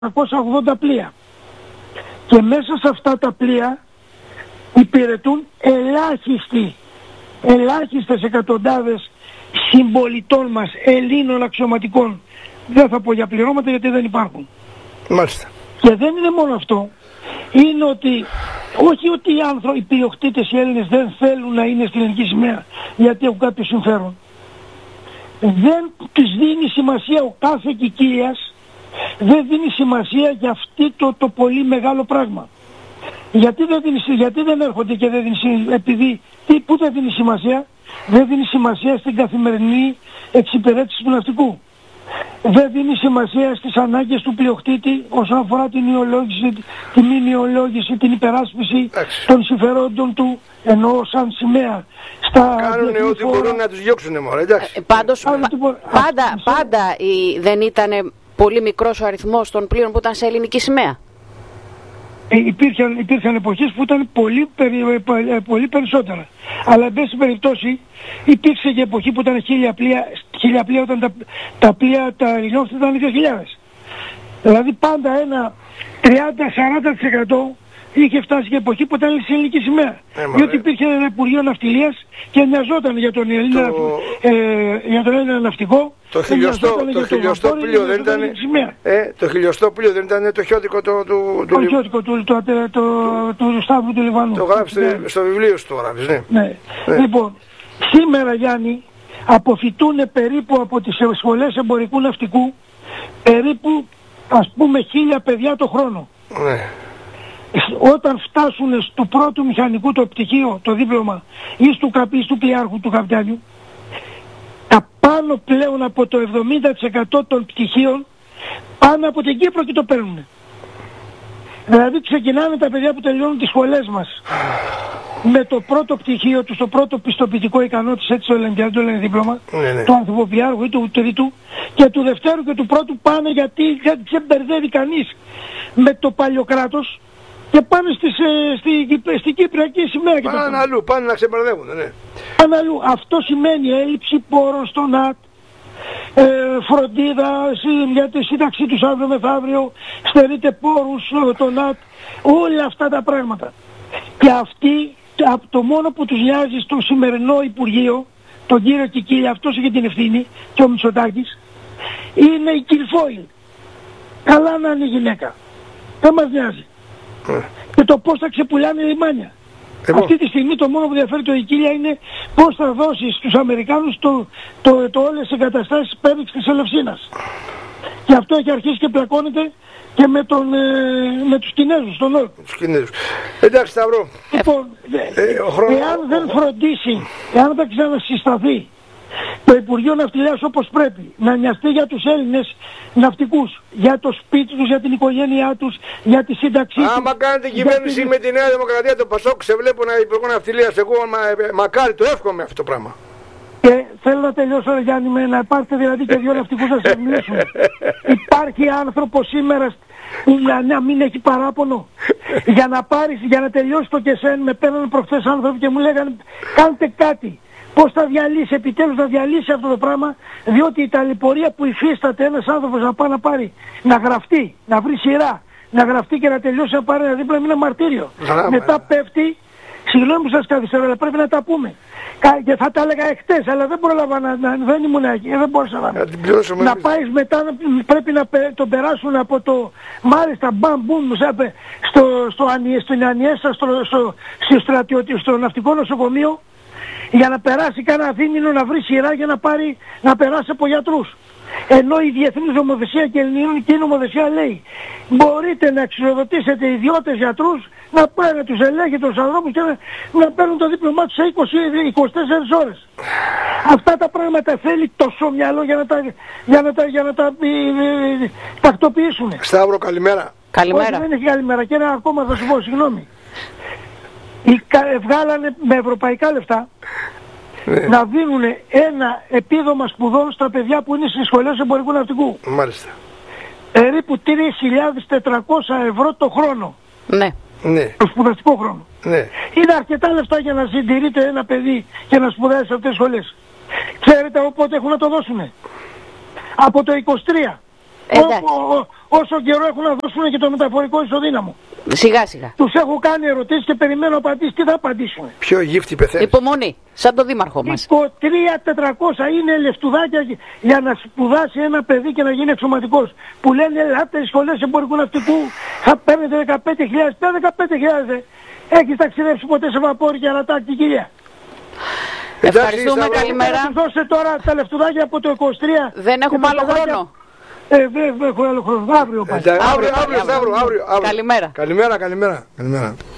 480 πλοία. Και μέσα σε αυτά τα πλοία υπηρετούν ελάχιστες εκατοντάδες συμπολιτών μας, Ελλήνων αξιωματικών. Δεν θα πω για πληρώματα γιατί δεν υπάρχουν. Μάλιστα. Και δεν είναι μόνο αυτό. Είναι ότι, όχι ότι οι άνθρωποι, οι πλειοκτήτες οι Έλληνες δεν θέλουν να είναι στην ελληνική σημαία γιατί έχουν κάποιο συμφέρον. Δεν τους δίνει σημασία ο κάθε κικίλιας, δεν δίνει σημασία για αυτή το πολύ μεγάλο πράγμα. Γιατί δεν έρχονται και δεν δίνει, επειδή πού δεν δίνει σημασία? Δεν δίνει σημασία στην καθημερινή εξυπηρέτηση του ναυτικού. Δεν δίνει σημασία στις ανάγκες του πλειοκτήτη όσον αφορά την ιολόγηση, τη μη ιολόγηση, την υπεράσπιση των συμφερόντων του, ενώ σαν σημαία. Κάνουν ό,τι μπορούν να τους διώξουν μωρέ, εντάξει. Πάντως, πάντα δεν ήταν πολύ μικρός ο αριθμός των πλοίων που ήταν σε ελληνική σημαία. Υπήρχαν εποχές που ήταν πολύ περισσότερα. Αλλά εν πάση περιπτώσει υπήρξε και εποχή που ήταν 1000 πλοία όταν τα πλοία τα ελληνόφυτα ήταν 2.000. Δηλαδή πάντα ένα 30-40% είχε φτάσει και εποχή που ήταν σε ελληνική σημαία. Διότι υπήρχε ένα Υπουργείο Ναυτιλίας και νοιαζόταν για τον Έλληνα ναυτικό. Το χιλιοστό πλοίο δεν ήταν. Το χιλιοστό πλοίο δεν ήταν το χιώτικο του Σταύρου του Λιβανού. Το γράψετε στο βιβλίο σου, το γράφεις, ναι. Λοιπόν, σήμερα Γιάννη αποφυτούν περίπου από τις σχολές εμπορικού ναυτικού περίπου ας πούμε 1000 παιδιά το χρόνο. Ναι. Όταν φτάσουν στο πρώτο μηχανικού το πτυχίο, το δίπλωμα ή του πλοιάρχου του καπιτάνιου, τα πάνω πλέον από το 70% των πτυχίων πάνω από την Κύπρο και το παίρνουν. Δηλαδή ξεκινάνε τα παιδιά που τελειώνουν τις σχολές μας με το πρώτο πτυχίο του, το πρώτο πιστοποιητικό ικανότητας, έτσι το λένε, το λένε δίπλωμα, του ανθιποπλοιάρχου ή του τρίτου, και του δευτέρου και του πρώτου πάνε γιατί δεν μπερδεύει κανείς με το παλιό κράτος και πάνε στην Κυπριακή σημαία. Πάνε αλλού, πάνε να ξεμπερδεύουν, ναι. Πάνε αλλού. Αυτό σημαίνει έλλειψη πόρων στο ΝΑΤ, φροντίδα για τη σύνταξή τους αύριο μεθαύριο, στερείται πόρους το ΝΑΤ, όλα αυτά τα πράγματα. Και αυτοί, το μόνο που τους νοιάζει στο σημερινό Υπουργείο, τον κύριο Κικίλια, αυτός είχε την ευθύνη, και ο Μητσοτάκης, είναι η Κιλφόιλ. Καλά να είναι η γυναίκα. Δεν μας νοιάζει. Και το πώς θα ξεπουλάνε λιμάνια. Αυτή τη στιγμή το μόνο που ενδιαφέρει το Κικίλια είναι πώς θα δώσει στους Αμερικάνους όλες τις εγκαταστάσεις πέριξης της Ελευσίνας. Και αυτό έχει αρχίσει και πλακώνεται και με τους Κινέζους στον Νότο. Τους Κινέζους. Εντάξει Σταυρό. Λοιπόν, εάν δεν φροντίσει, εάν δεν ξανασυσταθεί το Υπουργείο Ναυτιλίας όπως πρέπει, να νοιαστεί για τους Έλληνες ναυτικούς, για το σπίτι τους, για την οικογένειά τους, για τη σύνταξή τους. Άμα κάνετε κυβέρνηση με τη Νέα Δημοκρατία, το Πασόκ, σε βλέπω να Υπουργό Ναυτιλίας, εγώ μακάρι το εύχομαι αυτό το πράγμα. Και θέλω να τελειώσω, Γιάννη, με να πάρετε δηλαδή και δύο ναυτικούς να σας μιλήσουν. Υπάρχει άνθρωπος σήμερα που να μην έχει παράπονο? Για να τελειώσει το ΚΕΣΕΝ με παίρνουν προχθές άνθρωποι και μου λέγανε κάντε κάτι. Πώς θα διαλύσει, επιτέλους να διαλύσει αυτό το πράγμα, διότι η ταλαιπωρία που υφίσταται ένας άνθρωπος να πάει να πάρει, να γραφτεί, να βρει σειρά, να γραφτεί και να τελειώσει να πάρει ένα δίπλα, είναι μαρτύριο. Μετά πέφτει, συγγνώμη που σας καθυστερώ, αλλά πρέπει να τα πούμε. Και θα τα έλεγα εχθές, αλλά δεν πρόλαβα δεν ήμουν εκεί, δεν μπορούσα να πάει μετά, πρέπει να τον περάσουν από το, μάλιστα μπαμ-μπουμ, στην Ανιέστα, στο ναυτικό νοσοκομείο, για να περάσει κανένα δίμηνο να βρει σειρά για να περάσει από γιατρούς. Ενώ η διεθνής νομοθεσία και η ελληνική νομοθεσία λέει μπορείτε να αξιοδοτήσετε ιδιώτες γιατρούς να πάνε να τους ελέγχετε τους ανθρώπους και να παίρνουν το δίπλωμά τους σε 20-24 ώρες. Αυτά τα πράγματα θέλει τόσο μυαλό για να τα τακτοποιήσουν. Σταύρο, καλημέρα. Καλημέρα. Όχι, δεν έχει καλημέρα. Και ένα ακόμα θα σου πω, συγγνώμη. Βγάλανε με ευρωπαϊκά λεφτά να δίνουν ένα επίδομα σπουδών στα παιδιά που είναι στις σχολές εμπορικού ναυτικού. Μάλιστα. Περίπου 3.400 ευρώ το χρόνο. Ναι. Το σπουδαστικό χρόνο. Ναι. Είναι αρκετά λεφτά για να συντηρείτε ένα παιδί και να σπουδάσει σε αυτές τις σχολές. Ξέρετε οπότε έχουν να το δώσουνε? Από το 23. Όσο καιρό έχουν να δώσουν και το μεταφορικό ισοδύναμο. Σιγά σιγά. Τους έχω κάνει ερωτήσεις και περιμένω απαντήσεις. Τι θα απαντήσουν? Ποιο γύφτη πεθαίνει? Υπομονή, σαν το δήμαρχό μας. 23.400 είναι λεφτουδάκια για να σπουδάσει ένα παιδί και να γίνει εξωματικός. Που λένε ελάτε στις σχολές εμπορικού ναυτικού, θα παίρνετε 15.000. Πέρα 15.000. Έχεις ταξιδέψει ποτέ σε βαπόρι και ανατάκτη, κυρία? Ευχαριστούμε, καλημέρα. Δώσε τώρα τα λεφτουδάκια από το 23. Δεν έχουμε άλλο χρόνο. Δεν έχω άλλο χρόνο. Αύριο πάλι. Αύριο. Καλημέρα. Καλημέρα.